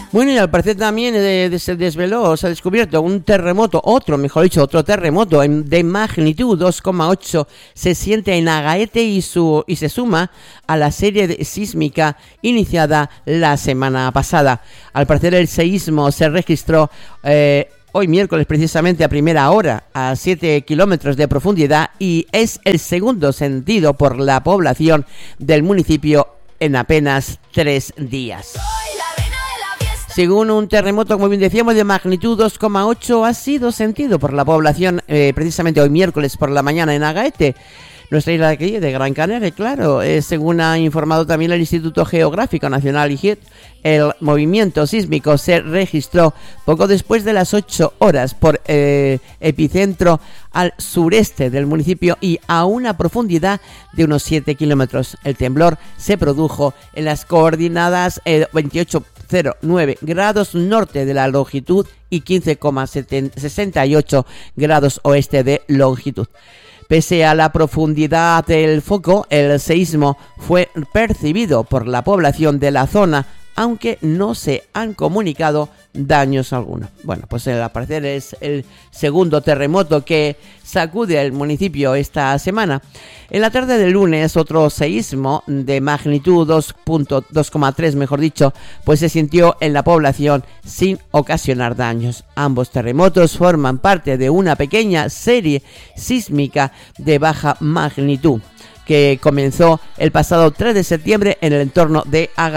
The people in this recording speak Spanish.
Bueno, y al parecer también se desveló, se ha descubierto un terremoto, otro terremoto de magnitud 2,8 se siente en Agaete y se suma a la serie sísmica iniciada la semana pasada. Al parecer el seísmo se registró hoy miércoles precisamente a primera hora a 7 kilómetros de profundidad y es el segundo sentido por la población del municipio en apenas 3 días. Según un terremoto, como bien decíamos, de magnitud 2,8 ha sido sentido por la población precisamente hoy miércoles por la mañana en Agaete, nuestra isla de Gran Canaria, claro. Según ha informado también el Instituto Geográfico Nacional IGET, el movimiento sísmico se registró poco después de las 8 horas por epicentro al sureste del municipio y a una profundidad de unos 7 kilómetros. El temblor se produjo en las coordenadas 28,09 grados norte de la longitud y 15,68 grados oeste de longitud. Pese a la profundidad del foco, el seísmo fue percibido por la población de la zona, aunque no se han comunicado daños algunos. Bueno, pues al parecer es el segundo terremoto que sacude el municipio esta semana. En la tarde del lunes, otro seísmo de magnitud 2,3, mejor dicho, pues se sintió en la población sin ocasionar daños. Ambos terremotos forman parte de una pequeña serie sísmica de baja magnitud que comenzó el pasado 3 de septiembre en el entorno de Agaete.